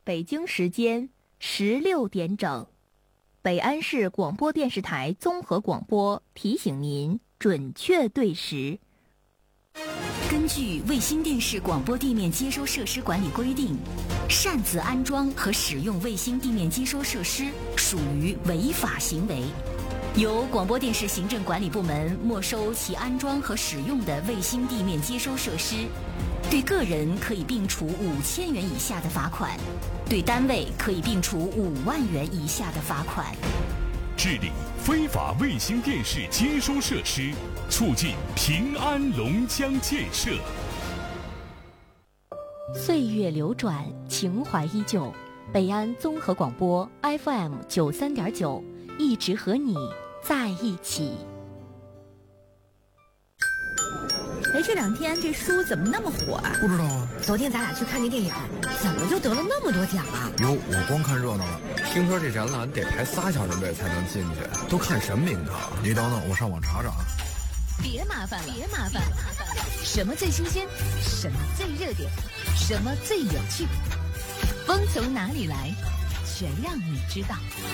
北京时间16点整，北安市广播电视台综合广播提醒您准确对时。 根据卫星电视广播地面接收设施管理规定，擅自安装和使用卫星地面接收设施属于违法行为，由广播电视行政管理部门没收其安装和使用的卫星地面接收设施，对个人可以并处5000元以下的罚款，对单位可以并处5万元以下的罚款。 治理非法卫星电视接收设施，促进平安龙江建设。 岁月流转，情怀依旧。北安综合广播 FM 93.9，一直和你在一起。 哎，这2天这书怎么那么火啊？ 不知道啊。 昨天咱俩去看那电影，怎么就得了那么多奖啊？ 哟，我光看热闹了。听说这展览得排3小时队才能进去，都看什么名堂？你等等，我上网查查。 别麻烦了，什么最新鲜？什么最热点？什么最有趣？风从哪里来？全让你知道。